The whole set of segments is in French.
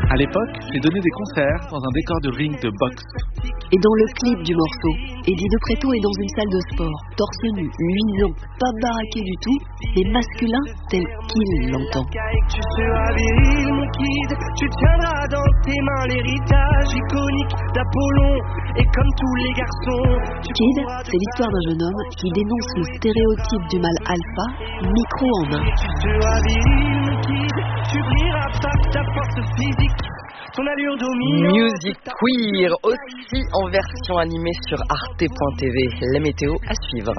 À l'époque, j'ai donné des concerts dans un décor de ring de boxe. Et dans le clip du morceau, Eddie de Pretto est dans une salle de sport, torse nu, luisant, pas baraqué du tout, mais masculin tel qu'il l'entend. Tu seras viril, mon kid, tu tiendras dans tes mains l'héritage iconique d'Apollon, et comme tous les garçons... Kid, c'est l'histoire d'un jeune homme qui dénonce le stéréotype du mâle alpha, micro en main. Tu seras viril, mon kid, tu brilleras pas ta force physique, ton allure dominante... Music Queer, aussi en version animée sur arte.tv. La météo à suivre.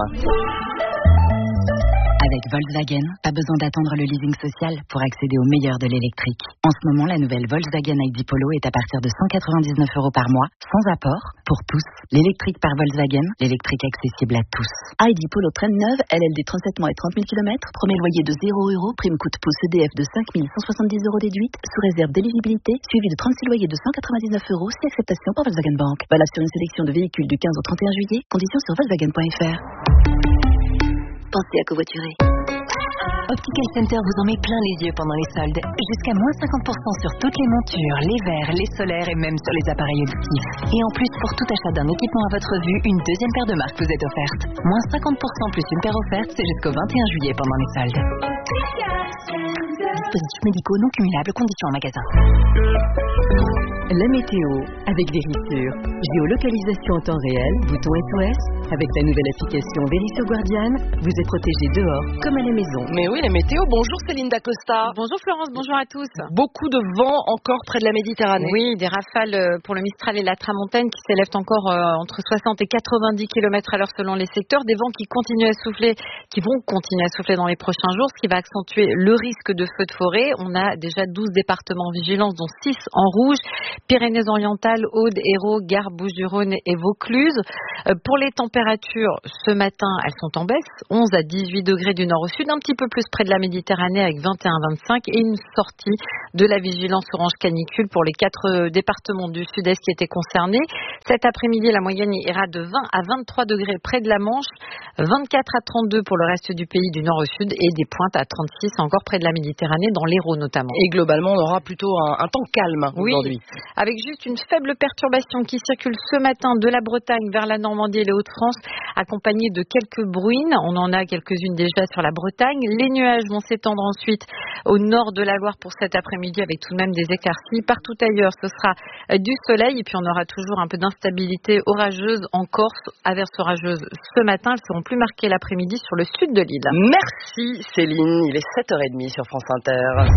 Avec Volkswagen, pas besoin d'attendre le leasing social pour accéder au meilleur de l'électrique. En ce moment, la nouvelle Volkswagen ID Polo est à partir de 199 € par mois, sans apport, pour tous. L'électrique par Volkswagen, l'électrique accessible à tous. ID Polo traîne neuve, LLD 37 mois et 30 000 km, premier loyer de 0 €, prime coût de pouce EDF de 5 170 € déduite, sous réserve d'éligibilité, suivi de 36 loyers de 199 €, si acceptation par Volkswagen Bank. Valable sur une sélection de véhicules du 15 au 31 juillet, conditions sur Volkswagen.fr. Pensez à covoiturer. Optical Center vous en met plein les yeux pendant les soldes. Jusqu'à moins 50% sur toutes les montures, les verres, les solaires et même sur les appareils auditifs. Et en plus, pour tout achat d'un équipement à votre vue, une deuxième paire de marques vous est offerte. Moins 50% plus une paire offerte, c'est jusqu'au 21 juillet pendant les soldes. Dispositifs médicaux non cumulables, conditions en magasin. La météo avec Vérissure. Géolocalisation en temps réel, bouton SOS. Avec la nouvelle application Vérissure Guardian, vous êtes protégé dehors comme à la maison. Mais oui, la météo. Bonjour Céline Dacosta. Bonjour Florence, bonjour à tous. Beaucoup de vent encore près de la Méditerranée. Oui, des rafales pour le Mistral et la Tramontane qui s'élèvent encore entre 60 et 90 km à l'heure selon les secteurs. Des vents qui continuent à souffler, qui vont continuer à souffler dans les prochains jours, ce qui va accentuer le risque de feux de forêt. On a déjà 12 départements en vigilance, dont 6 en rouge. Pyrénées-Orientales, Aude, Hérault, Gard, Bouches-du-Rhône et Vaucluse. Pour les températures, ce matin, elles sont en baisse. 11 à 18 degrés du nord au sud, un petit peu plus près de la Méditerranée avec 21-25 et une sortie de la vigilance orange canicule pour les 4 départements du sud-est qui étaient concernés. Cet après-midi, la moyenne ira de 20 à 23 degrés près de la Manche, 24 à 32 pour le reste du pays du nord au sud et des pointes à 36 encore près de la Méditerranée, dans l'Hérault notamment. Et globalement, on aura plutôt un temps calme aujourd'hui. Avec juste une faible perturbation qui circule ce matin de la Bretagne vers la Normandie et les Hauts-de-France, accompagnée de quelques bruines. On en a quelques-unes déjà sur la Bretagne. Les nuages vont s'étendre ensuite au nord de la Loire pour cet après-midi avec tout de même des éclaircies. Partout ailleurs, ce sera du soleil et puis on aura toujours un peu d'instabilité orageuse en Corse. Averses orageuses ce matin, elles seront plus marquées l'après-midi sur le sud de l'île. Merci Céline, il est 7h30 sur France Inter.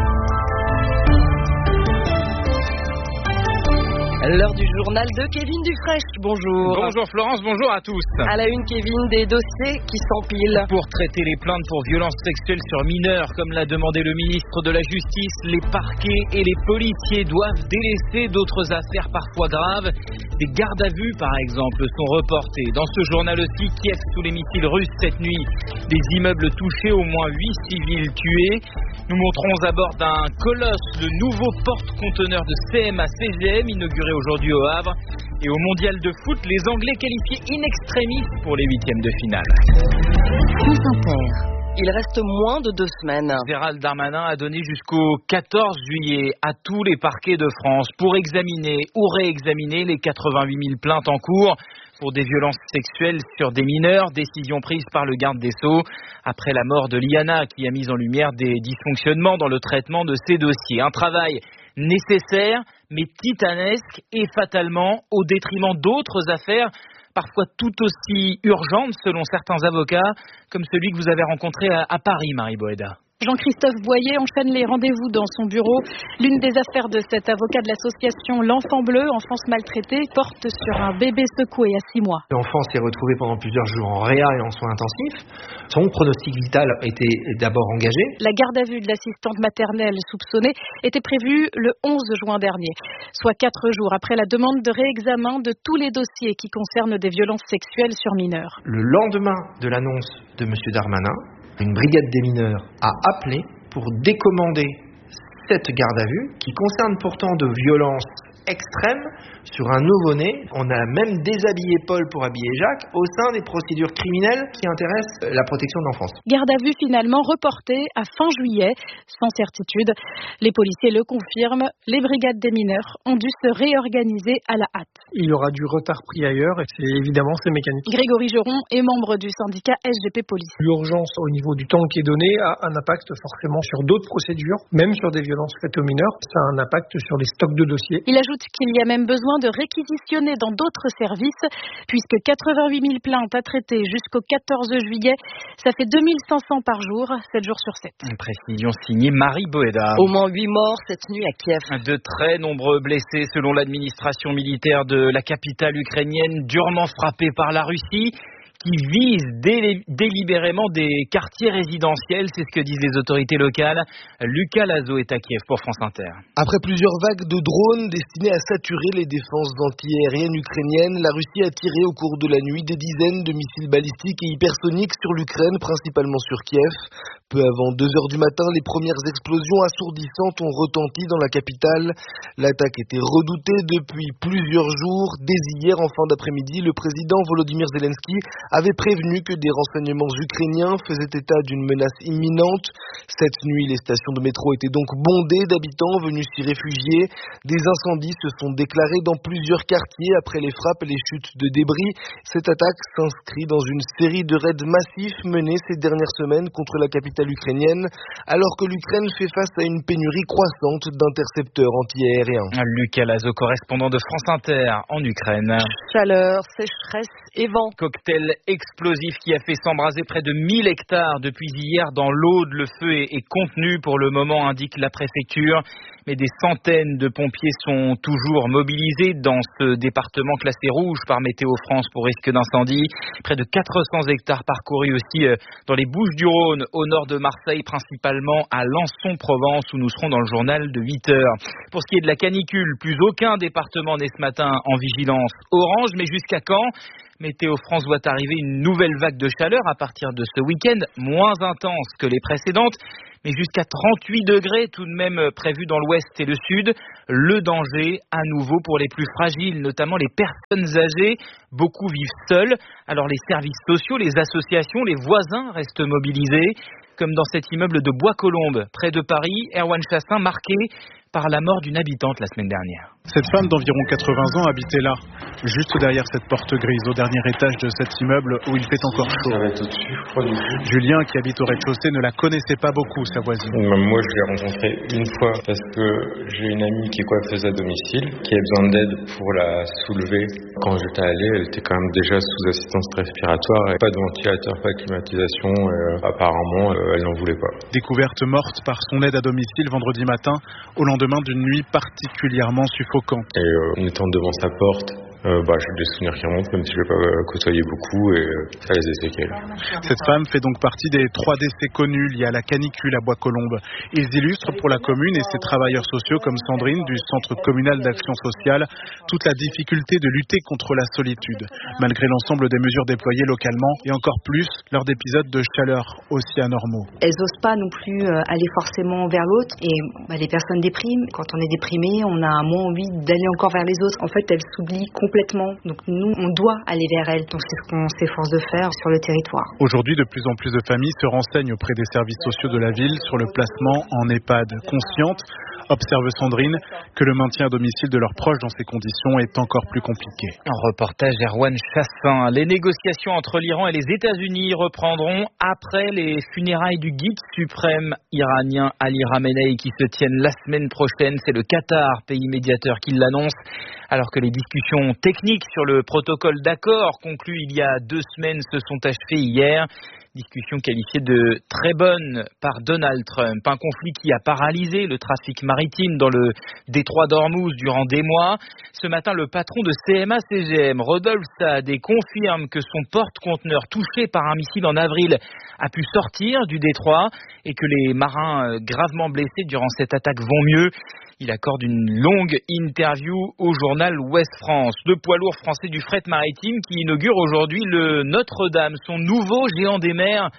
L'heure du journal de Kevin Dufresne. Bonjour. Bonjour Florence, bonjour à tous. À la une, Kevin, des dossiers qui s'empilent. Pour traiter les plaintes pour violences sexuelles sur mineurs, comme l'a demandé le ministre de la Justice, les parquets et les policiers doivent délaisser d'autres affaires parfois graves. Des gardes à vue, par exemple, sont reportés. Dans ce journal aussi, Kiev sous les missiles russes cette nuit. Des immeubles touchés, au moins 8 civils tués. Nous montrons à bord d'un colosse le nouveau porte-conteneur de CMA-CGM inauguré aujourd'hui au Havre. Et au mondial de foot, les Anglais qualifiés in extremis pour les 8e de finale. France Inter. Il reste moins de 2 semaines. Gérald Darmanin a donné jusqu'au 14 juillet à tous les parquets de France pour examiner ou réexaminer les 88 000 plaintes en cours pour des violences sexuelles sur des mineurs, décision prise par le garde des Sceaux après la mort de Liana qui a mis en lumière des dysfonctionnements dans le traitement de ces dossiers. Un travail nécessaire mais titanesque et fatalement au détriment d'autres affaires parfois tout aussi urgentes selon certains avocats comme celui que vous avez rencontré à Paris, Marie Boéda. Jean-Christophe Boyer enchaîne les rendez-vous dans son bureau. L'une des affaires de cet avocat de l'association L'Enfant Bleu, enfance maltraitée, porte sur un bébé secoué à 6 mois. L'enfant s'est retrouvé pendant plusieurs jours en réa et en soins intensifs. Son pronostic vital était d'abord engagé. La garde à vue de l'assistante maternelle soupçonnée était prévue le 11 juin dernier, soit 4 jours après la demande de réexamen de tous les dossiers qui concernent des violences sexuelles sur mineurs. Le lendemain de l'annonce de M. Darmanin, une brigade des mineurs a appelé pour décommander cette garde à vue qui concerne pourtant de violences extrême sur un nouveau-né. On a même déshabillé Paul pour habiller Jacques au sein des procédures criminelles qui intéressent la protection de l'enfance. Garde à vue finalement reportée à fin juillet, sans certitude. Les policiers le confirment, les brigades des mineurs ont dû se réorganiser à la hâte. Il y aura du retard pris ailleurs et c'est mécanique. Grégory Geron est membre du syndicat SGP Police. L'urgence au niveau du temps qui est donné a un impact forcément sur d'autres procédures, même sur des violences faites aux mineurs. Ça a un impact sur les stocks de dossiers. Il ajoute qu'il y a même besoin de réquisitionner dans d'autres services, puisque 88 000 plaintes à traiter jusqu'au 14 juillet, ça fait 2500 par jour, 7 jours sur 7. Une précision signée Marie Boeda. Au moins 8 morts cette nuit à Kiev. De très nombreux blessés selon l'administration militaire de la capitale ukrainienne, durement frappée par la Russie, qui vise délibérément des quartiers résidentiels, c'est ce que disent les autorités locales. Lucas Lazo est à Kiev pour France Inter. Après plusieurs vagues de drones destinés à saturer les défenses antiaériennes ukrainiennes, la Russie a tiré au cours de la nuit des dizaines de missiles balistiques et hypersoniques sur l'Ukraine, principalement sur Kiev. Peu avant 2 heures du matin, les premières explosions assourdissantes ont retenti dans la capitale. L'attaque était redoutée depuis plusieurs jours. Dès hier, en fin d'après-midi, le président Volodymyr Zelensky avait prévenu que des renseignements ukrainiens faisaient état d'une menace imminente. Cette nuit, les stations de métro étaient donc bondées d'habitants venus s'y réfugier. Des incendies se sont déclarés dans plusieurs quartiers après les frappes et les chutes de débris. Cette attaque s'inscrit dans une série de raids massifs menés ces dernières semaines contre la capitale ukrainienne, alors que l'Ukraine fait face à une pénurie croissante d'intercepteurs antiaériens. Lucas Lazo, correspondant de France Inter en Ukraine. Chaleur, sécheresse et vent. Cocktail explosif qui a fait s'embraser près de 1000 hectares depuis hier dans l'Aude. Le feu est contenu pour le moment, indique la préfecture. Mais des centaines de pompiers sont toujours mobilisés dans ce département classé rouge par Météo France pour risque d'incendie. Près de 400 hectares parcourus aussi dans les Bouches-du-Rhône, au nord de Marseille, principalement à Lançon-Provence, où nous serons dans le journal de 8 heures. Pour ce qui est de la canicule, plus aucun département n'est ce matin en vigilance orange, mais jusqu'à quand ? Météo France voit arriver une nouvelle vague de chaleur à partir de ce week-end, moins intense que les précédentes, mais jusqu'à 38 degrés tout de même prévu dans l'ouest et le sud. Le danger à nouveau pour les plus fragiles, notamment les personnes âgées. Beaucoup vivent seuls. Alors les services sociaux, les associations, les voisins restent mobilisés. Comme dans cet immeuble de Bois-Colombes, près de Paris, Erwan Chassin, marqué par la mort d'une habitante la semaine dernière. Cette femme d'environ 80 ans habitait là, juste derrière cette porte grise, au dernier étage de cet immeuble où il fait encore chaud. Julien, qui habite au rez-de-chaussée, ne la connaissait pas beaucoup, sa voisine. Moi, je l'ai rencontrée une fois parce que j'ai une amie qui est coiffeuse à domicile, qui a besoin d'aide pour la soulever. Quand j'étais allé, elle était quand même déjà sous assistance respiratoire, et pas de ventilateur, pas de climatisation, apparemment, elle n'en voulait pas. Découverte morte par son aide à domicile vendredi matin, au lendemain d'une nuit particulièrement suffocante. Et en étant devant sa porte, j'ai des souvenirs qui remontent, même si je ne l'ai pas côtoyé beaucoup, et ça les a séquelles. Cette femme fait donc partie des 3 décès connus liés à la canicule à Bois-Colombes. Ils illustrent pour la commune et ses travailleurs sociaux comme Sandrine du Centre communal d'action sociale toute la difficulté de lutter contre la solitude, malgré l'ensemble des mesures déployées localement et encore plus lors d'épisodes de chaleur aussi anormaux. Elles n'osent pas non plus aller forcément vers l'autre et les personnes dépriment. Quand on est déprimé, on a moins envie d'aller encore vers les autres. En fait, elles s'oublient complètement. Donc nous, on doit aller vers elles. Donc c'est ce qu'on s'efforce de faire sur le territoire. Aujourd'hui, de plus en plus de familles se renseignent auprès des services sociaux de la ville sur le placement en EHPAD. Consciente, observe Sandrine, que le maintien à domicile de leurs proches dans ces conditions est encore plus compliqué. Un reportage Erwan Chassin. Les négociations entre l'Iran et les États-Unis reprendront après les funérailles du guide suprême iranien Ali Khamenei qui se tiennent la semaine prochaine. C'est le Qatar, pays médiateur, qui l'annonce. Alors que les discussions techniques sur le protocole d'accord conclu il y a 2 semaines se sont achevées hier. Discussion qualifiée de très bonne par Donald Trump. Un conflit qui a paralysé le trafic maritime dans le détroit d'Ormuz durant des mois. Ce matin, le patron de CMA-CGM, Rodolphe Saadé, confirme que son porte-conteneur touché par un missile en avril a pu sortir du détroit et que les marins gravement blessés durant cette attaque vont mieux. Il accorde une longue interview au journal Ouest France. Le poids lourd français du fret maritime qui inaugure aujourd'hui le Notre-Dame, son nouveau géant des mers.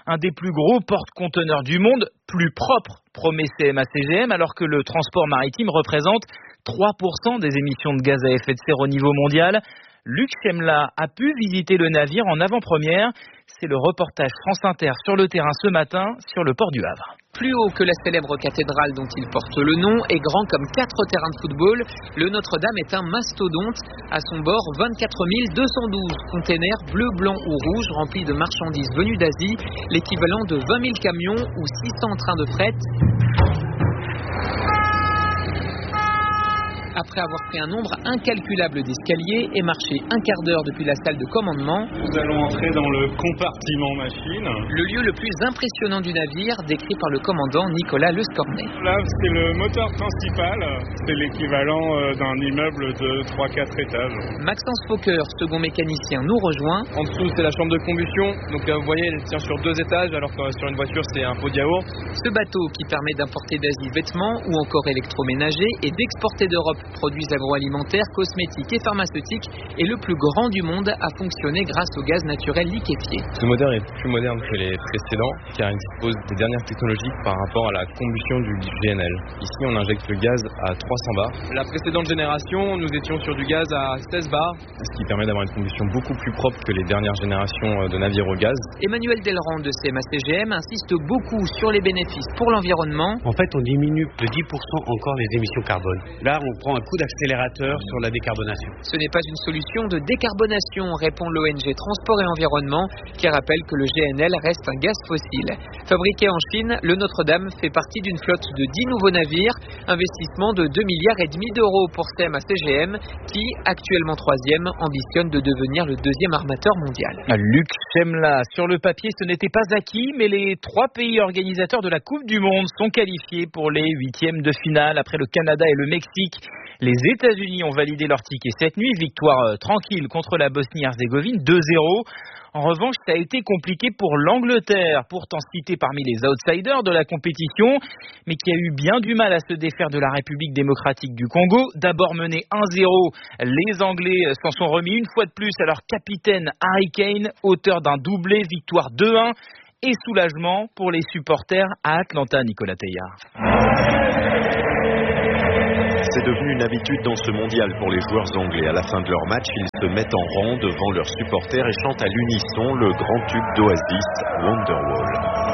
un des plus gros porte-conteneurs du monde, plus propre, promet CMA-CGM, alors que le transport maritime représente 3% des émissions de gaz à effet de serre au niveau mondial. Luc Chemla a pu visiter le navire en avant-première. C'est le reportage France Inter sur le terrain ce matin, sur le port du Havre. Plus haut que la célèbre cathédrale dont il porte le nom et grand comme 4 terrains de football, le Notre-Dame est un mastodonte. À son bord, 24 212 containers bleus, blancs ou rouges remplis de marchandises venues d'Asie, l'équivalent de 20 000 camions ou 600 trains de fret. Après avoir pris un nombre incalculable d'escaliers et marché un quart d'heure depuis la salle de commandement, nous allons entrer dans le compartiment machine. Le lieu le plus impressionnant du navire, décrit par le commandant Nicolas Lescornet. Là, c'est le moteur principal, c'est l'équivalent d'un immeuble de 3-4 étages. Maxence Fokker, second mécanicien, nous rejoint. En dessous, c'est la chambre de combustion, donc vous voyez, elle tient sur 2 étages, alors que sur une voiture, c'est un pot de yaourt. Ce bateau qui permet d'importer d'Asie vêtements ou encore électroménagers et d'exporter d'Europe produits agroalimentaires, cosmétiques et pharmaceutiques est le plus grand du monde à fonctionner grâce au gaz naturel liquéfié. Ce moteur est plus moderne que les précédents car il dispose des dernières technologies par rapport à la combustion du GNL. Ici, on injecte le gaz à 300 bars. La précédente génération, nous étions sur du gaz à 16 bars, ce qui permet d'avoir une combustion beaucoup plus propre que les dernières générations de navires au gaz. Emmanuel Delrand de CMA-CGM insiste beaucoup sur les bénéfices pour l'environnement. En fait, on diminue de 10% encore les émissions carbone. Là, on prend un coup d'accélérateur sur la décarbonation. Ce n'est pas une solution de décarbonation, répond l'ONG Transport et Environnement, qui rappelle que le GNL reste un gaz fossile. Fabriqué en Chine, le Notre-Dame fait partie d'une flotte de 10 nouveaux navires, investissement de 2,5 milliards d'euros pour CMA-CGM, qui, actuellement 3e, ambitionne de devenir le 2e armateur mondial. Luc Chemla, sur le papier, ce n'était pas acquis, mais les 3 pays organisateurs de la Coupe du Monde sont qualifiés pour les 8e de finale après le Canada et le Mexique. Les États-Unis ont validé leur ticket cette nuit, victoire tranquille contre la Bosnie-Herzégovine, 2-0. En revanche, ça a été compliqué pour l'Angleterre, pourtant citée parmi les outsiders de la compétition, mais qui a eu bien du mal à se défaire de la République démocratique du Congo. D'abord mené 1-0, les Anglais s'en sont remis une fois de plus à leur capitaine Harry Kane, auteur d'un doublé, victoire 2-1 et soulagement pour les supporters à Atlanta, Nicolas Teilhard. C'est devenu une habitude dans ce mondial pour les joueurs anglais. À la fin de leur match, ils se mettent en rang devant leurs supporters et chantent à l'unisson le grand tube d'Oasis, Wonderwall.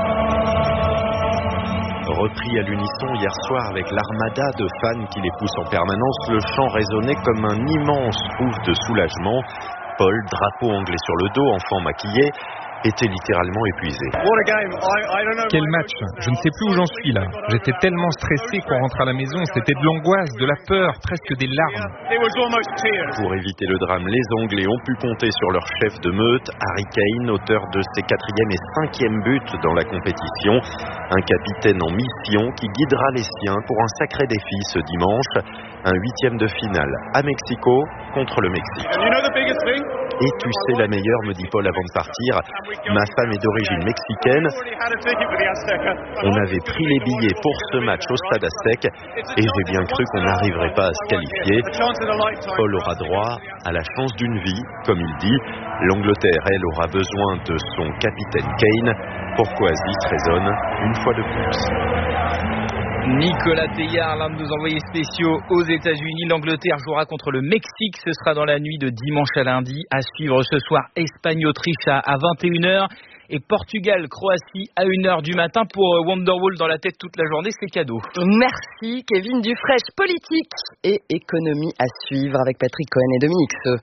Repris à l'unisson hier soir avec l'armada de fans qui les poussent en permanence, le chant résonnait comme un immense ouf de soulagement. Paul, drapeau anglais sur le dos, enfant maquillé, était littéralement épuisé. Quel match! Je ne sais plus où j'en suis là. J'étais tellement stressé qu'on rentre à la maison, c'était de l'angoisse, de la peur, presque des larmes. Pour éviter le drame, les Anglais ont pu compter sur leur chef de meute, Harry Kane, auteur de ses 4e et 5e buts dans la compétition. Un capitaine en mission qui guidera les siens pour un sacré défi ce dimanche. Un 8e de finale à Mexico contre le Mexique. Et tu sais la meilleure, me dit Paul avant de partir. Ma femme est d'origine mexicaine. On avait pris les billets pour ce match au Stade Aztec et j'ai bien cru qu'on n'arriverait pas à se qualifier. Paul aura droit à la chance d'une vie, comme il dit. L'Angleterre, elle, aura besoin de son capitaine Kane. Pourquoi Oasis résonne une fois de plus. Nicolas Teilhard, l'un de nos envoyés spéciaux aux États-Unis. L'Angleterre jouera contre le Mexique. Ce sera dans la nuit de dimanche à lundi. À suivre ce soir, Espagne-Autriche à 21h. Et Portugal-Croatie à 1h du matin. Pour Wonderwall dans la tête toute la journée, c'est cadeau. Merci Kevin Dufresne. Politique et économie à suivre avec Patrick Cohen et Dominique Seux.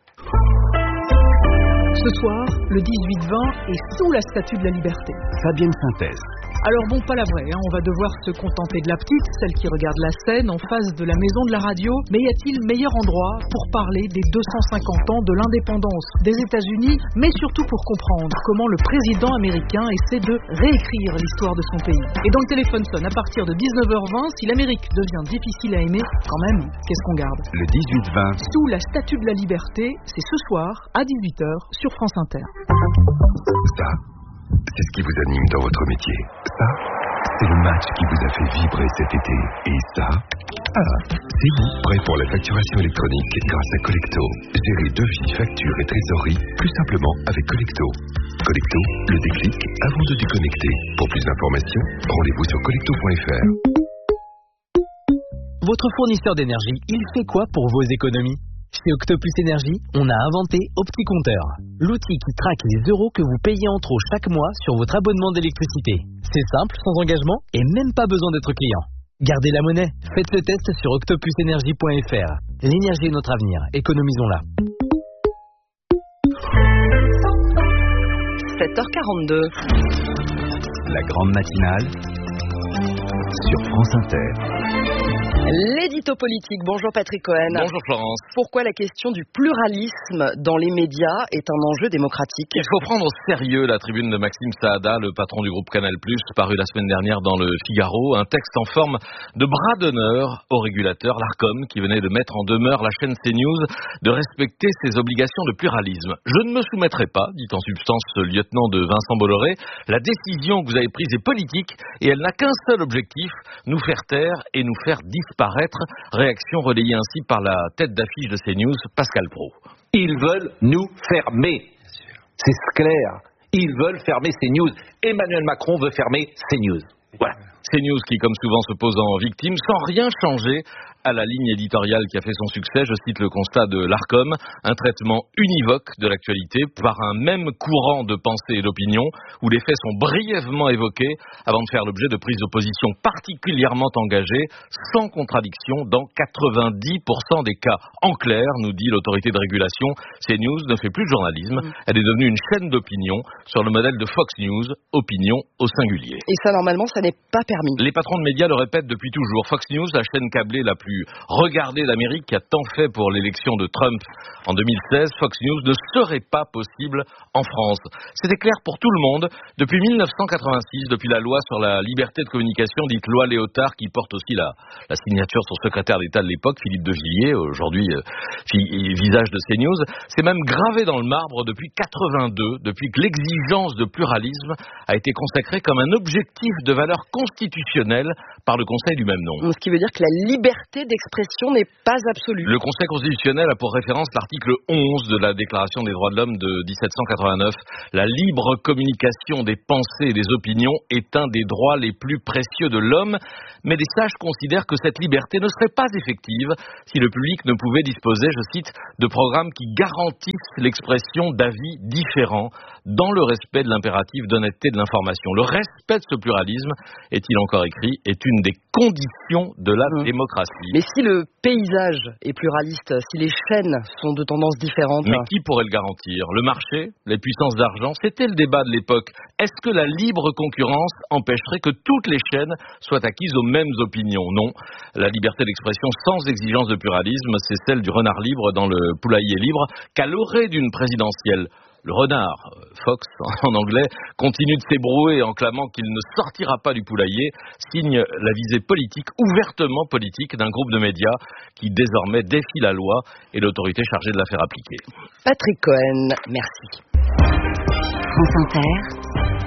Ce soir, le 18-20 est sous la Statue de la Liberté. Fabienne Synthèse. Alors bon, pas la vraie, on va devoir se contenter de la petite, celle qui regarde la scène en face de la maison de la radio. Mais y a-t-il meilleur endroit pour parler des 250 ans de l'indépendance des États-Unis, mais surtout pour comprendre comment le président américain essaie de réécrire l'histoire de son pays. Et dans le téléphone sonne à partir de 19h20, si l'Amérique devient difficile à aimer, quand même, qu'est-ce qu'on garde? Le 18-20. Sous la Statue de la Liberté, c'est ce soir à 18h sur France Inter. Ça, c'est ce qui vous anime dans votre métier. Ça, C'est le match qui vous a fait vibrer cet été. Et ça, c'est vous. Prêt pour la facturation électronique grâce à Collecto. Gérez devis, facture et trésorerie plus simplement avec Collecto. Collecto, le déclic avant de déconnecter. Pour plus d'informations, rendez-vous sur collecto.fr. Votre fournisseur d'énergie, il fait quoi pour vos économies ? Chez Octopus Énergie, on a inventé OptiCompteur, l'outil qui traque les euros que vous payez en trop chaque mois sur votre abonnement d'électricité. C'est simple, sans engagement et même pas besoin d'être client. Gardez la monnaie, faites le test sur octopusenergie.fr. L'énergie est notre avenir, économisons-la. 7h42. La grande matinale sur France Inter. L'édito politique. Bonjour Patrick Cohen. Bonjour Florence. Pourquoi la question du pluralisme dans les médias est un enjeu démocratique ? Il faut prendre au sérieux la tribune de Maxime Saada, le patron du groupe Canal+, paru la semaine dernière dans le Figaro. Un texte en forme de bras d'honneur au régulateur, l'Arcom, qui venait de mettre en demeure la chaîne CNews de respecter ses obligations de pluralisme. Je ne me soumettrai pas, dit en substance ce lieutenant de Vincent Bolloré. La décision que vous avez prise est politique et elle n'a qu'un seul objectif, nous faire taire et nous faire disparaître. Réaction relayée ainsi par la tête d'affiche de CNews, Pascal Praud. Ils veulent nous fermer. C'est clair. Ils veulent fermer CNews. Emmanuel Macron veut fermer CNews. Voilà. CNews qui, comme souvent, se pose en victime sans rien changer à la ligne éditoriale qui a fait son succès. Je cite le constat de l'Arcom, un traitement univoque de l'actualité par un même courant de pensée et d'opinion où les faits sont brièvement évoqués avant de faire l'objet de prises d'opposition particulièrement engagées, sans contradiction dans 90% des cas. En clair, nous dit l'autorité de régulation, CNews ne fait plus de journalisme, elle est devenue une chaîne d'opinion sur le modèle de Fox News, opinion au singulier. Et ça, normalement, ça n'est pas permis. Les patrons de médias le répètent depuis toujours. Fox News, la chaîne câblée la plus regardée d'Amérique, qui a tant fait pour l'élection de Trump en 2016, Fox News ne serait pas possible en France. C'était clair pour tout le monde depuis 1986, depuis la loi sur la liberté de communication, dite loi Léotard, qui porte aussi la signature de son secrétaire d'État de l'époque, Philippe de Villiers, aujourd'hui visage de CNews. C'est même gravé dans le marbre depuis 82, depuis que l'exigence de pluralisme a été consacrée comme un objectif de valeur constitutionnelle par le Conseil du même nom. Ce qui veut dire que la liberté d'expression n'est pas absolue. Le Conseil constitutionnel a pour référence l'article 11 de la Déclaration des droits de l'homme de 1789. La libre communication des pensées et des opinions est un des droits les plus précieux de l'homme, mais les sages considèrent que cette liberté ne serait pas effective si le public ne pouvait disposer, je cite, de programmes qui garantissent l'expression d'avis différents dans le respect de l'impératif d'honnêteté de l'information. Le respect de ce pluralisme, est-il encore écrit, est une des conditions de la démocratie. Mais si le paysage est pluraliste, si les chaînes sont de tendances différentes... Mais qui pourrait le garantir ? Le marché ? Les puissances d'argent ? C'était le débat de l'époque. Est-ce que la libre concurrence empêcherait que toutes les chaînes soient acquises aux mêmes opinions ? Non. La liberté d'expression sans exigence de pluralisme, c'est celle du renard libre dans le poulailler libre qu'à l'orée d'une présidentielle. Le renard, Fox en anglais, continue de s'ébrouer en clamant qu'il ne sortira pas du poulailler, signe la visée politique, ouvertement politique, d'un groupe de médias qui désormais défie la loi et l'autorité chargée de la faire appliquer. Patrick Cohen, merci. France Inter,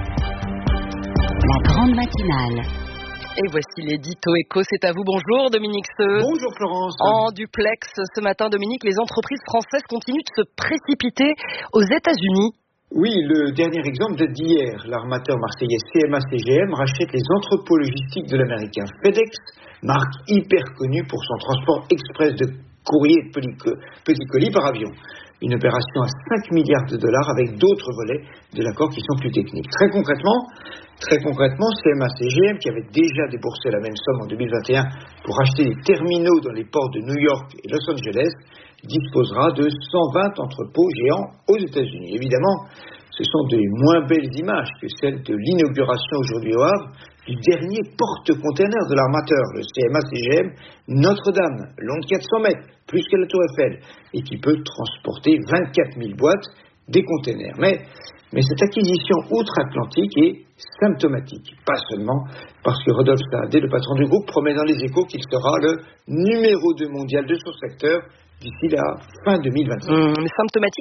la grande matinale. Et voici l'édito éco, c'est à vous. Bonjour Dominique Seux. Bonjour Florence. En duplex ce matin, Dominique, les entreprises françaises continuent de se précipiter aux États-Unis. Oui, le dernier exemple date d'hier. L'armateur marseillais CMA-CGM rachète les entrepôts logistiques de l'américain FedEx, marque hyper connue pour son transport express de courrier et de petits colis par avion. Une opération à 5 milliards de dollars avec d'autres volets de l'accord qui sont plus techniques. Très concrètement, CMA-CGM, qui avait déjà déboursé la même somme en 2021 pour acheter des terminaux dans les ports de New York et Los Angeles, disposera de 120 entrepôts géants aux États-Unis. Évidemment, ce sont de moins belles images que celles de l'inauguration aujourd'hui au Havre du dernier porte-container de l'armateur, le CMA-CGM Notre-Dame, long de 400 mètres, plus que la Tour Eiffel, et qui peut transporter 24 000 boîtes, des containers. Mais cette acquisition outre-Atlantique est symptomatique. Pas seulement parce que Rodolphe Saadé, le patron du groupe, promet dans les Échos qu'il sera le numéro 2 mondial de son secteur d'ici la fin 2025. Mais symptomatique de quoi ?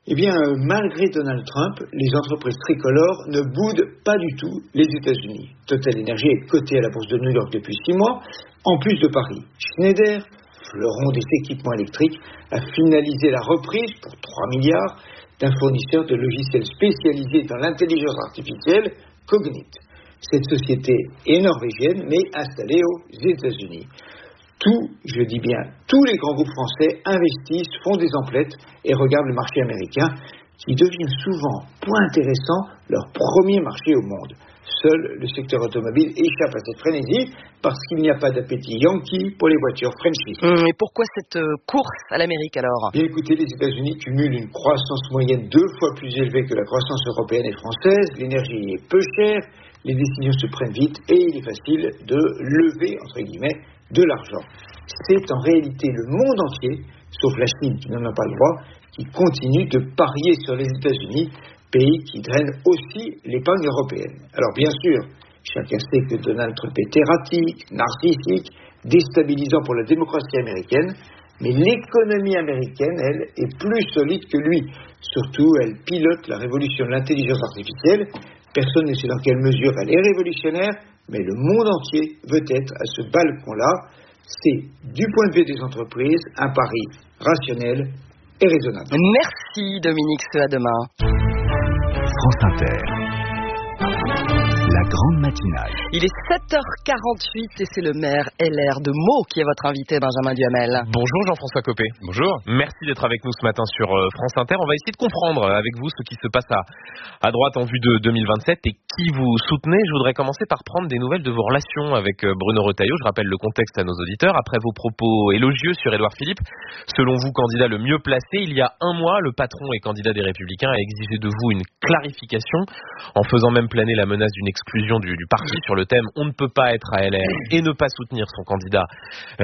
Eh bien, malgré Donald Trump, les entreprises tricolores ne boudent pas du tout les États-Unis. Total Energy est coté à la bourse de New York depuis 6 mois, en plus de Paris. Schneider, fleuron des équipements électriques, a finalisé la reprise pour 3 milliards d'un fournisseur de logiciels spécialisés dans l'intelligence artificielle, Cognite. Cette société est norvégienne, mais installée aux États-Unis. Je dis bien, tous les grands groupes français investissent, font des emplettes et regardent le marché américain, qui devient souvent, point intéressant, leur premier marché au monde. Seul le secteur automobile échappe à cette frénésie parce qu'il n'y a pas d'appétit yankee pour les voitures Frenchies. Et pourquoi cette course à l'Amérique alors ? Bien écoutez, les États-Unis cumulent une croissance moyenne 2 fois plus élevée que la croissance européenne et française, l'énergie est peu chère, les décisions se prennent vite et il est facile de lever, entre guillemets, de l'argent. C'est en réalité le monde entier, sauf la Chine qui n'en a pas le droit, qui continue de parier sur les États-Unis, pays qui draine aussi l'épargne européenne. Alors bien sûr, chacun sait que Donald Trump est erratique, narcissique, déstabilisant pour la démocratie américaine, mais l'économie américaine, elle, est plus solide que lui. Surtout, elle pilote la révolution de l'intelligence artificielle. Personne ne sait dans quelle mesure elle est révolutionnaire, mais le monde entier veut être à ce balcon-là. C'est, du point de vue des entreprises, un pari rationnel et raisonnable. Merci Dominique, à demain. France Inter. La grande matinale. Il est 7h48 et c'est le maire LR de Meaux qui est votre invité, Benjamin Duhamel. Bonjour Jean-François Copé. Bonjour. Merci d'être avec nous ce matin sur France Inter. On va essayer de comprendre avec vous ce qui se passe à droite en vue de 2027 et qui vous soutenez. Je voudrais commencer par prendre des nouvelles de vos relations avec Bruno Retailleau. Je rappelle le contexte à nos auditeurs. Après vos propos élogieux sur Édouard Philippe, selon vous, candidat le mieux placé, il y a un mois, le patron et candidat des Républicains a exigé de vous une clarification en faisant même planer la menace d'une exclusion du parti sur le thème « On ne peut pas être à LR et ne pas soutenir son candidat désigné ».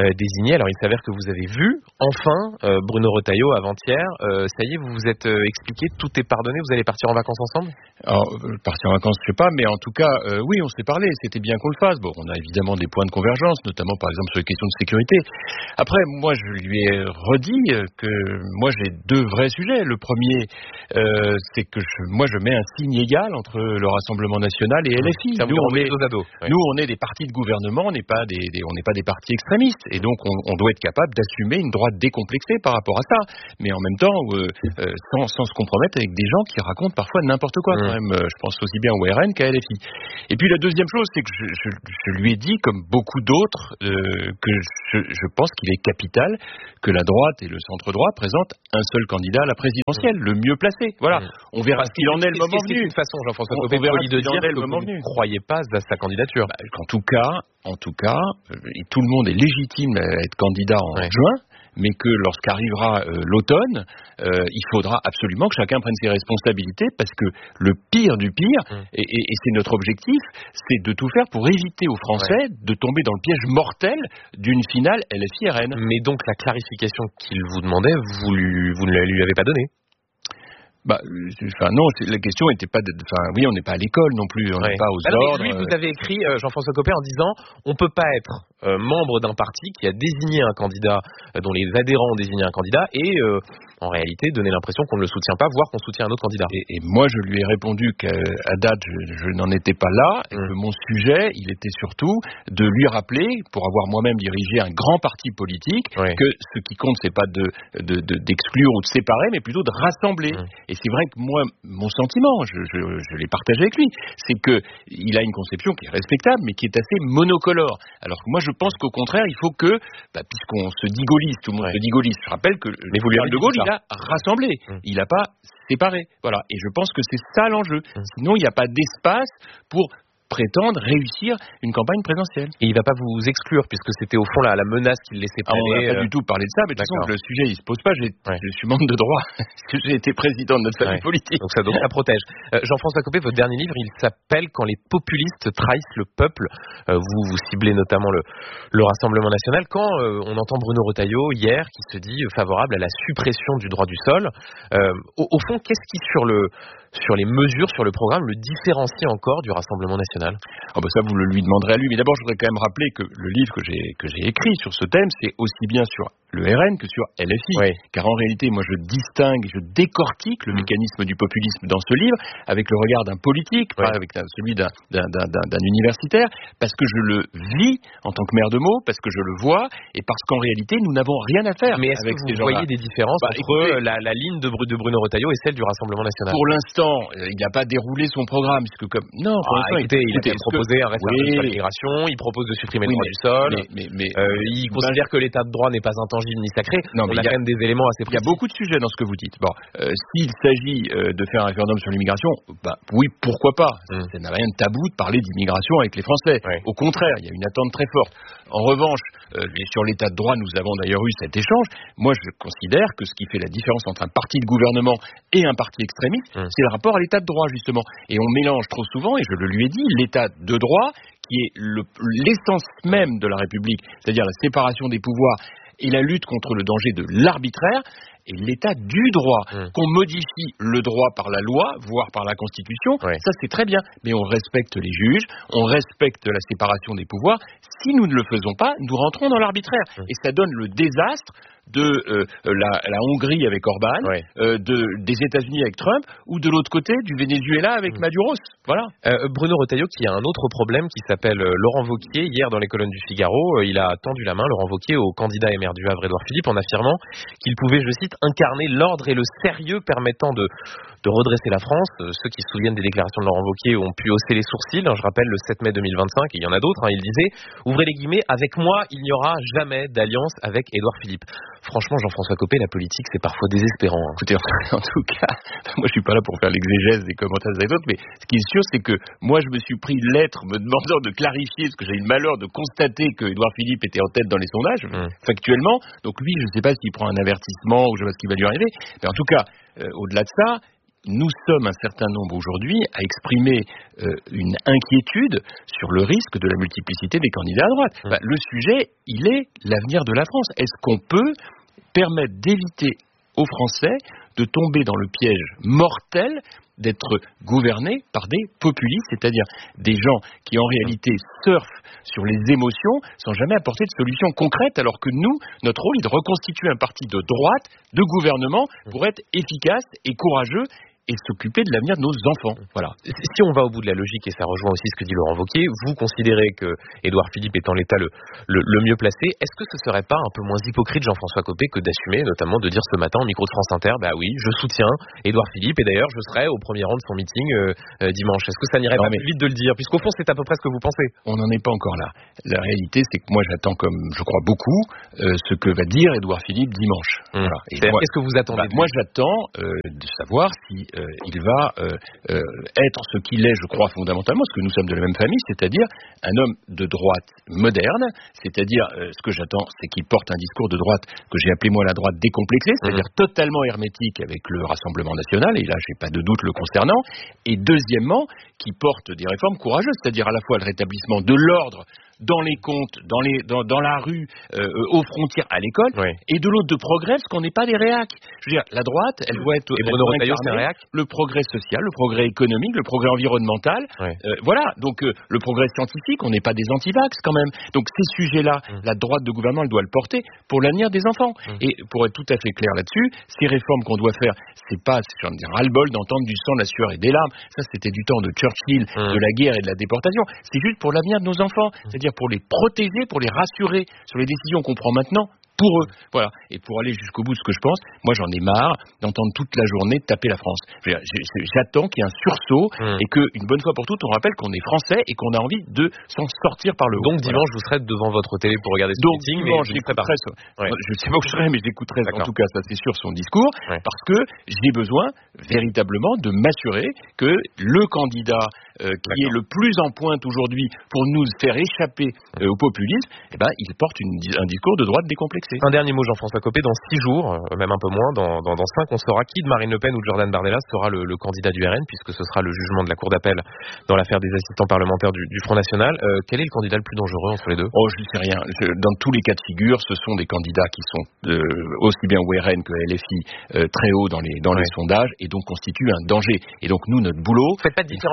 Alors il s'avère que vous avez vu, enfin, Bruno Retailleau avant-hier, ça y est, vous vous êtes expliqué, tout est pardonné, vous allez partir en vacances ensemble ? Alors, partir en vacances, je sais pas, mais en tout cas, oui, on s'est parlé, c'était bien qu'on le fasse. Bon, on a évidemment des points de convergence, notamment par exemple sur les questions de sécurité. Après, moi, je lui ai redit que moi, j'ai deux vrais sujets. Le premier, c'est que moi, je mets un signe égal entre le Rassemblement National et LFI. Nous, on est des partis de gouvernement, on n'est pas des partis extrémistes, et donc on doit être capable d'assumer une droite décomplexée par rapport à ça, mais en même temps sans se compromettre avec des gens qui racontent parfois n'importe quoi. Quand même, je pense aussi bien au RN qu'à LFI. Et puis la deuxième chose, c'est que je lui ai dit, comme beaucoup d'autres, que je pense qu'il est capital que la droite et le centre droit présentent un seul candidat à la présidentielle, le mieux placé. Voilà, on verra ce qu'il en est le moment venu. C'est une façon, Jean-François Copé, de dire que vous ne croyez pas à sa candidature. En tout cas, tout le monde est légitime à être candidat en juin, mais que lorsqu'arrivera l'automne, il faudra absolument que chacun prenne ses responsabilités, parce que le pire du pire, et c'est notre objectif, c'est de tout faire pour éviter aux Français de tomber dans le piège mortel d'une finale LFI-RN. Mais donc la clarification qu'il vous demandait, vous ne la lui avez pas donnée ? Non, la question n'était pas oui, on n'est pas à l'école non plus, on n'est pas aux ordres. Lui, vous avez écrit, Jean-François Copé, en disant on peut pas être membre d'un parti qui a désigné un candidat, dont les adhérents ont désigné un candidat, et en réalité donner l'impression qu'on ne le soutient pas, voire qu'on soutient un autre candidat. Et moi, je lui ai répondu qu'à date, je n'en étais pas là, et que mon sujet, il était surtout de lui rappeler, pour avoir moi-même dirigé un grand parti politique, que ce qui compte, c'est pas d'exclure ou de séparer, mais plutôt de rassembler. Et c'est vrai que moi, mon sentiment, je l'ai partagé avec lui, c'est qu'il a une conception qui est respectable, mais qui est assez monocolore. Alors que moi, je pense qu'au contraire, il faut que, puisqu'on se dit gaulliste, tout le monde se dit gaulliste, je rappelle que le général de Gaulle, il a rassemblé, il n'a pas séparé. Voilà. Et je pense que c'est ça l'enjeu. Sinon, il n'y a pas d'espace pour prétendre réussir une campagne présidentielle. Et il ne va pas vous exclure, puisque c'était au fond la menace qu'il laissait planer. On n'a pas du tout parlé de ça, mais de toute façon, le sujet, il ne se pose pas. Je suis membre de droit, j'ai été président de notre famille politique. Donc ça protège. Jean-François Copé, votre dernier livre, il s'appelle « Quand les populistes trahissent le peuple ». Vous ciblez notamment le Rassemblement National. Quand on entend Bruno Retailleau, hier, qui se dit favorable à la suppression du droit du sol, au fond, qu'est-ce qui, sur les mesures, sur le programme, le différencie encore du Rassemblement National ? Ça, vous le lui demanderez à lui. Mais d'abord, je voudrais quand même rappeler que le livre que j'ai écrit sur ce thème, c'est aussi bien sur le RN que sur LFI. Oui. Car en réalité, moi je distingue, je décortique le mécanisme du populisme dans ce livre avec le regard d'un politique, pas avec celui d'un universitaire, parce que je le vis en tant que maire de Meaux, parce que je le vois, et parce qu'en réalité, nous n'avons rien à faire. Mais est-ce avec que vous voyez des différences entre la ligne de Bruno Retailleau et celle du Rassemblement national? Pour l'instant, il n'a pas déroulé son programme, puisque comme... Non, pour l'instant, il a proposé un référendum sur l'immigration, il propose de supprimer le droit du sol, il considère que l'état de droit n'est pas intangible ni sacré. Non, mais on a quand même des éléments assez précis. Il y a beaucoup de sujets dans ce que vous dites. Bon, s'il s'agit de faire un référendum sur l'immigration, oui, pourquoi pas. Ça n'a rien de tabou de parler d'immigration avec les Français. Au contraire, il y a une attente très forte. En revanche, sur l'état de droit, nous avons d'ailleurs eu cet échange. Moi, je considère que ce qui fait la différence entre un parti de gouvernement et un parti extrémiste, c'est le rapport à l'état de droit, justement. Et on mélange trop souvent, et je le lui ai dit, l'état de droit, qui est l'essence même de la République, c'est-à-dire la séparation des pouvoirs et la lutte contre le danger de l'arbitraire, et l'état du droit. Qu'on modifie le droit par la loi, voire par la Constitution, ça c'est très bien. Mais on respecte les juges, on respecte la séparation des pouvoirs. Si nous ne le faisons pas, nous rentrons dans l'arbitraire. Et ça donne le désastre de la Hongrie avec Orban, des États-Unis avec Trump, ou de l'autre côté du Venezuela avec Maduro. Voilà. Bruno Retailleau, qui a un autre problème qui s'appelle Laurent Wauquiez. Hier, dans les colonnes du Figaro, il a tendu la main, Laurent Wauquiez, au candidat et maire du Havre, Édouard Philippe, en affirmant qu'il pouvait, je cite, incarner l'ordre et le sérieux permettant de redresser la France. Ceux qui se souviennent des déclarations de Laurent Wauquiez ont pu hausser les sourcils. Je rappelle, le 7 mai 2025, et il y en a d'autres, il disait, ouvrez les guillemets, avec moi, il n'y aura jamais d'alliance avec Édouard Philippe. Franchement, Jean-François Copé, la politique, c'est parfois désespérant. Écoutez, en tout cas, moi je suis pas là pour faire l'exégèse des commentaires des autres, mais ce qui est sûr, c'est que moi je me suis pris lettre me demandant de clarifier, ce que j'ai eu le malheur de constater que Édouard Philippe était en tête dans les sondages, factuellement. Donc lui, je ne sais pas s'il prend un avertissement ou je sais pas ce qui va lui arriver, mais en tout cas, au-delà de ça, nous sommes un certain nombre aujourd'hui à exprimer une inquiétude sur le risque de la multiplicité des candidats à droite. Le sujet, il est l'avenir de la France. Est-ce qu'on peut permettre d'éviter aux Français de tomber dans le piège mortel d'être gouvernés par des populistes, c'est-à-dire des gens qui en réalité surfent sur les émotions sans jamais apporter de solution concrète, alors que nous, notre rôle est de reconstituer un parti de droite, de gouvernement, pour être efficace et courageux et s'occuper de l'avenir de nos enfants. Voilà. Si on va au bout de la logique, et ça rejoint aussi ce que dit Laurent Wauquiez, vous considérez que Édouard Philippe est en l'état le mieux placé. Est-ce que ce serait pas un peu moins hypocrite, Jean-François Copé, que d'assumer, notamment de dire ce matin au micro de France Inter, oui, je soutiens Édouard Philippe, et d'ailleurs je serai au premier rang de son meeting dimanche. Est-ce que ça n'irait pas plus vite de le dire, puisqu'au fond c'est à peu près ce que vous pensez? On n'en est pas encore là. La réalité, c'est que moi j'attends, comme je crois beaucoup, ce que va dire Édouard Philippe dimanche. Voilà. Qu'est-ce que vous attendez? Moi j'attends de savoir si il va être ce qu'il est, je crois, fondamentalement, parce que nous sommes de la même famille, c'est-à-dire un homme de droite moderne, c'est-à-dire ce que j'attends, c'est qu'il porte un discours de droite que j'ai appelé moi la droite décomplexée, c'est-à-dire totalement hermétique avec le Rassemblement national, et là j'ai pas de doute le concernant, et deuxièmement, qui porte des réformes courageuses, c'est-à-dire à la fois le rétablissement de l'ordre dans les comptes, dans la rue, aux frontières, à l'école, et de l'autre de progrès, parce qu'on n'est pas des réacs. Je veux dire, la droite, elle doit être... Et Bruno Retailleau, c'est un réac ? Le progrès social, le progrès économique, le progrès environnemental, voilà, donc le progrès scientifique, on n'est pas des antivax quand même. Donc ces sujets-là, la droite de gouvernement, elle doit le porter pour l'avenir des enfants. Et pour être tout à fait clair là-dessus, ces réformes qu'on doit faire, c'est pas, je veux dire, ras-le-bol d'entendre du sang, de la sueur et des larmes. Ça, c'était du temps de Churchill, de la guerre et de la déportation. C'est juste pour l'avenir de nos enfants. C'est-à-dire pour les protéger, pour les rassurer sur les décisions qu'on prend maintenant pour eux. Voilà. Et pour aller jusqu'au bout de ce que je pense, moi j'en ai marre d'entendre toute la journée taper la France. J'attends qu'il y ait un sursaut et qu'une bonne fois pour toutes, on rappelle qu'on est français et qu'on a envie de s'en sortir par le haut. Donc dimanche, vous serez devant votre télé pour regarder ce meeting. Dimanche, j'écouterai ça. Je sais pas où je serai, mais j'écouterai en tout cas, ça c'est sûr, son discours, parce que j'ai besoin véritablement de m'assurer que le candidat qui est le plus en pointe aujourd'hui pour nous faire échapper au populisme, il porte un discours de droite décomplexé. Un dernier mot, Jean-François Copé, dans 6 jours, même un peu moins, dans 5, on saura qui de Marine Le Pen ou de Jordan Bardella sera le candidat du RN, puisque ce sera le jugement de la Cour d'appel dans l'affaire des assistants parlementaires du Front National. Quel est le candidat le plus dangereux entre les deux? Je ne sais rien. Dans tous les cas de figure, ce sont des candidats qui sont aussi bien au RN que à LFI très haut dans les sondages, et donc constituent un danger. Et donc nous, notre boulot... Faites pas de différence quand vous voyez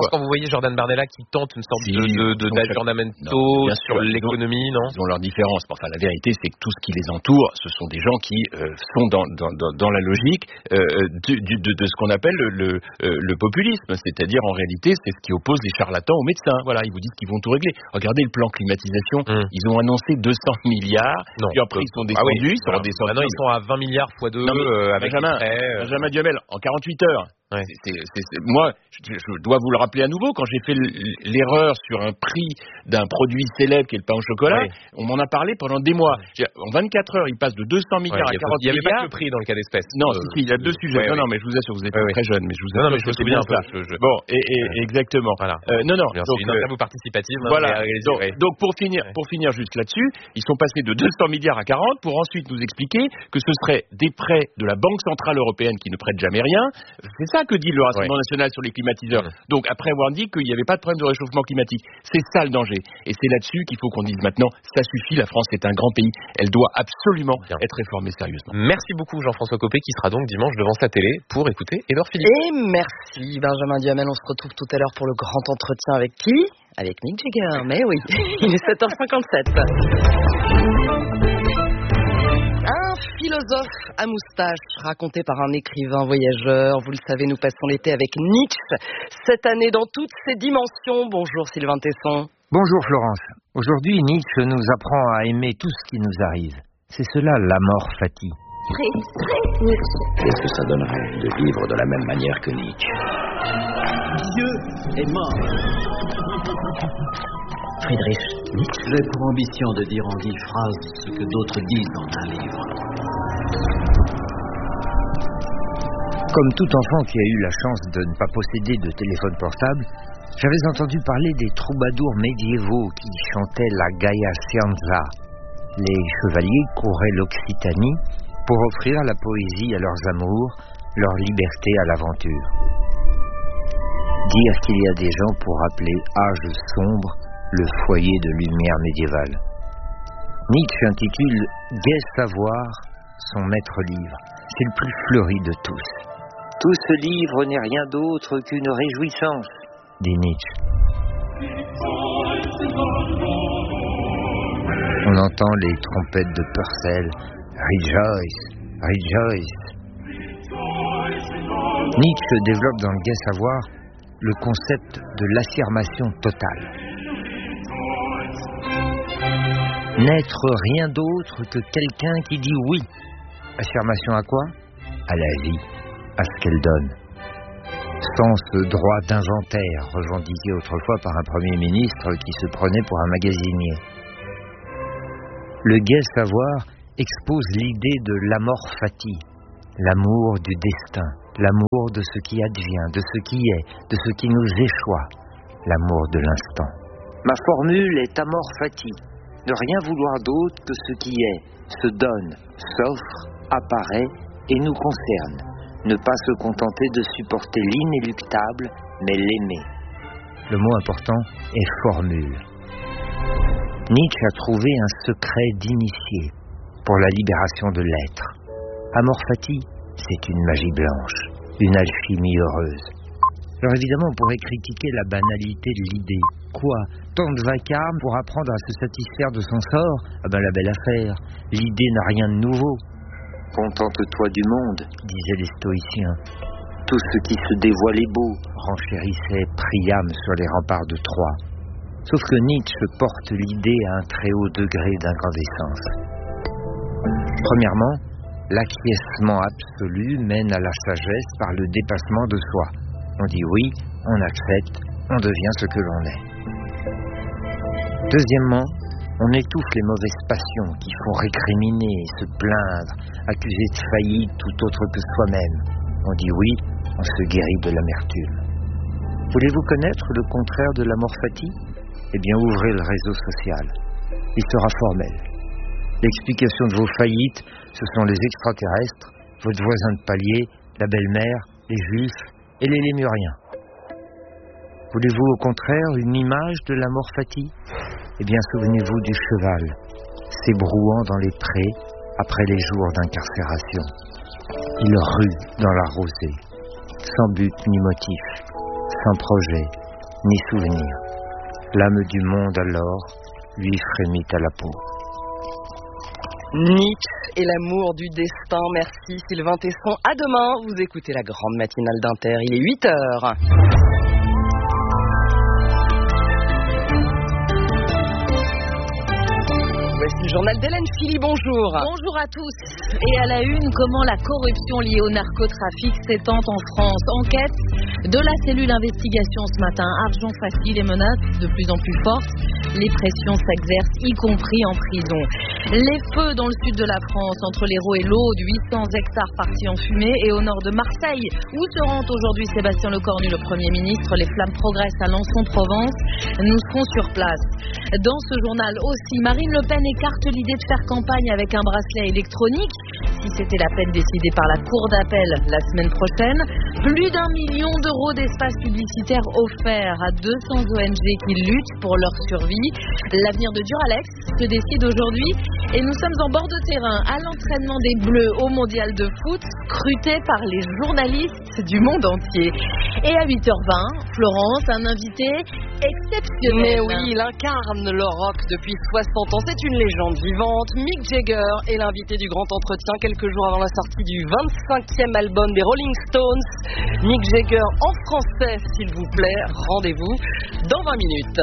Jordan Bardella, qui tente une sorte d'aggiornamento sur l'économie, non? Ils ont leurs différences. Enfin, la vérité, c'est que tout ce qui les entoure, ce sont des gens qui sont dans la logique de ce qu'on appelle le populisme. C'est-à-dire, en réalité, c'est ce qui oppose les charlatans aux médecins. Voilà, ils vous disent qu'ils vont tout régler. Regardez le plan climatisation. Ils ont annoncé 200 milliards. Puis après, ils sont descendus. Ils sont redescendus. Maintenant, ils sont à 20 milliards x 2 avec Benjamin Duhamel, en 48 heures. Ouais. Moi, je dois vous le rappeler à nouveau, quand j'ai fait l'erreur sur un prix d'un produit célèbre qui est le pain au chocolat, on m'en a parlé pendant des mois. En 24 heures, il passe de 200 milliards à 40 milliards. Il n'y avait pas que le prix dans le cas d'espèce. Non, il y a deux sujets. Non, mais je vous assure, vous êtes très jeune, mais je vous assure, je sais bien ça. Bon, exactement. Voilà. Donc, une interview participative. Voilà. Donc, pour finir juste là-dessus, ils sont passés de 200 milliards à 40 pour ensuite nous expliquer que ce serait des prêts de la Banque Centrale Européenne qui ne prête jamais rien. C'est ça que dit le Rassemblement national sur les climatiseurs. Donc après avoir dit qu'il n'y avait pas de problème de réchauffement climatique, c'est ça le danger. Et c'est là-dessus qu'il faut qu'on dise maintenant, ça suffit, la France est un grand pays, elle doit absolument être réformée sérieusement. Merci beaucoup Jean-François Copé, qui sera donc dimanche devant sa télé pour écouter Édouard Philippe. Et merci Benjamin Duhamel, on se retrouve tout à l'heure pour le grand entretien avec qui? Avec Mick Jagger, mais oui, il est 7h57. Un philosophe à moustache raconté par un écrivain voyageur. Vous le savez, nous passons l'été avec Nietzsche. Cette année dans toutes ses dimensions. Bonjour Sylvain Tesson. Bonjour Florence. Aujourd'hui, Nietzsche nous apprend à aimer tout ce qui nous arrive. C'est cela l'amor fati. Qu'est-ce que ça donnerait de vivre de la même manière que Nietzsche? Dieu est mort. Friedrich Nietzsche. J'ai pour ambition de dire en 10 phrases ce que d'autres disent dans un livre. Comme tout enfant qui a eu la chance de ne pas posséder de téléphone portable, j'avais entendu parler des troubadours médiévaux qui chantaient la Gaia Scienza. Les chevaliers couraient l'Occitanie pour offrir la poésie à leurs amours, leur liberté à l'aventure. Dire qu'il y a des gens pour appeler âge sombre le foyer de lumière médiévale. Nietzsche intitule « Gai savoir » son maître-livre. C'est le plus fleuri de tous. « Tout ce livre n'est rien d'autre qu'une réjouissance », dit Nietzsche. On entend les trompettes de Purcell. « Rejoice, rejoice ». Nietzsche développe dans le Gai savoir le concept de l'affirmation totale. N'être rien d'autre que quelqu'un qui dit oui. Affirmation à quoi? À la vie, à ce qu'elle donne. Sans ce droit d'inventaire revendiqué autrefois par un Premier ministre qui se prenait pour un magasinier. Le Gai savoir expose l'idée de l'amor fati, l'amour du destin, l'amour de ce qui advient, de ce qui est, de ce qui nous échoit, l'amour de l'instant. Ma formule est amor fati. Ne rien vouloir d'autre que ce qui est, se donne, s'offre, apparaît et nous concerne. Ne pas se contenter de supporter l'inéluctable, mais l'aimer. Le mot important est formule. Nietzsche a trouvé un secret d'initié pour la libération de l'être. Amor fati, c'est une magie blanche, une alchimie heureuse. Alors évidemment, on pourrait critiquer la banalité de l'idée. Quoi? Tant de vacarme pour apprendre à se satisfaire de son sort? Ah ben la belle affaire. L'idée n'a rien de nouveau. Contente-toi du monde, disaient les stoïciens. Tout ce qui se dévoilait beau, renchérissait Priam sur les remparts de Troie. Sauf que Nietzsche porte l'idée à un très haut degré d'incandescence. Premièrement, l'acquiescement absolu mène à la sagesse par le dépassement de soi. On dit oui, on accepte, on devient ce que l'on est. Deuxièmement, on étouffe les mauvaises passions qui font récriminer, se plaindre, accuser de faillite tout autre que soi-même. On dit oui, on se guérit de l'amertume. Voulez-vous connaître le contraire de l'amor fati? Eh bien, ouvrez le réseau social. Il sera formel. L'explication de vos faillites, ce sont les extraterrestres, votre voisin de palier, la belle-mère, les juifs et les lémuriens. Voulez-vous au contraire une image de l'amor fati? Eh bien, souvenez-vous du cheval, s'ébrouant dans les prés après les jours d'incarcération. Il rue dans la rosée, sans but ni motif, sans projet, ni souvenir. L'âme du monde alors lui frémit à la peau. Nietzsche et l'amour du destin. Merci Sylvain Tesson. À demain, vous écoutez la grande matinale d'Inter. Il est 8h. Voici le journal d'Hélène Philly, bonjour. Bonjour à tous. Et à la une, comment la corruption liée au narcotrafic s'étend en France. Enquête de la cellule investigation ce matin. Argent facile et menaces de plus en plus fortes. Les pressions s'exercent, y compris en prison. Les feux dans le sud de la France, entre l'Hérault et l'Aude, 800 hectares partis en fumée. Et au nord de Marseille, où se rend aujourd'hui Sébastien Lecornu, le Premier ministre. Les flammes progressent à Lançon-Provence. Nous serons sur place. Dans ce journal aussi, Marine Le Pen écarte l'idée de faire campagne avec un bracelet électronique, si c'était la peine décidée par la Cour d'appel la semaine prochaine. Plus d'1 million d'euros d'espace publicitaire offerts à 200 ONG qui luttent pour leur survie. L'avenir de Duralex se décide aujourd'hui et nous sommes en bord de terrain à l'entraînement des Bleus au Mondial de foot, scruté par les journalistes du monde entier. Et à 8h20, Florence, un invité exceptionnel. Mais oui, il incarne le rock depuis 60 ans. C'est une légende vivante. Mick Jagger est l'invité du grand entretien quelques jours avant la sortie du 25e album des Rolling Stones. Mick Jagger en français, s'il vous plaît. Rendez-vous dans 20 minutes.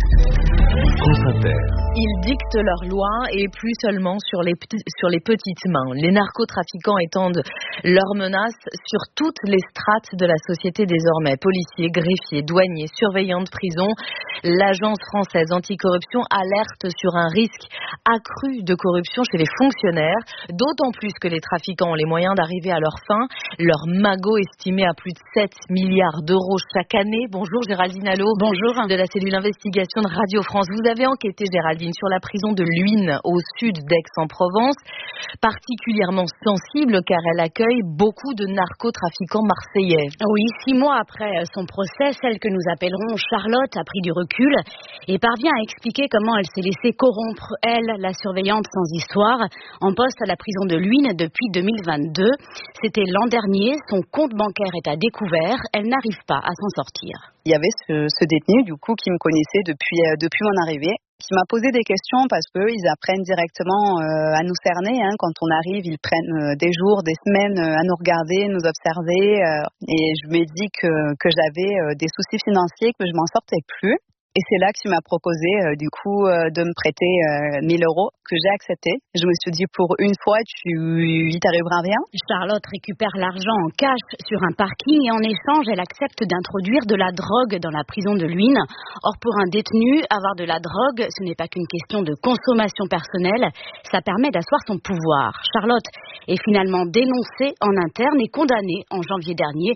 Ils dictent leurs lois et plus seulement sur les petites mains. Les narcotrafiquants étendent leurs menaces sur toutes les strates de la société désormais. Policiers, greffiers, douaniers, surveillants de prison. L'agence française anticorruption alerte sur un risque accru de corruption chez les fonctionnaires, d'autant plus que les trafiquants ont les moyens d'arriver à leur fin. Leur magot estimé à plus de 7 milliards d'euros chaque année. Bonjour Géraldine Allo. Bonjour. De la cellule investigation de Radio France. Vous avez enquêté, Géraldine, sur la prison de Luynes, au sud d'Aix-en-Provence, particulièrement sensible car elle accueille beaucoup de narcotrafiquants marseillais. Oui, 6 mois après son procès, celle que nous appellerons Charlotte a pris du recul et parvient à expliquer comment elle s'est laissée corrompre, elle, la surveillante sans histoire, en poste à la prison de Luynes depuis 2022. C'était l'an dernier, son compte bancaire est à découvert, elle n'arrive pas à s'en sortir. Il y avait ce détenu, du coup, qui me connaissait depuis mon arrivée, qui m'a posé des questions parce qu'ils apprennent directement à nous cerner. Quand on arrive, ils prennent des jours, des semaines à nous regarder, nous observer. Et je me dis que j'avais des soucis financiers, que je m'en sortais plus. Et c'est là qu'il m'a proposé, de me prêter 1 000 euros, que j'ai accepté. Je me suis dit, pour une fois, il t'arrivera rien. Charlotte récupère l'argent en cash sur un parking et en échange, elle accepte d'introduire de la drogue dans la prison de Luynes. Or, pour un détenu, avoir de la drogue, ce n'est pas qu'une question de consommation personnelle, ça permet d'asseoir son pouvoir. Charlotte est finalement dénoncée en interne et condamnée en janvier dernier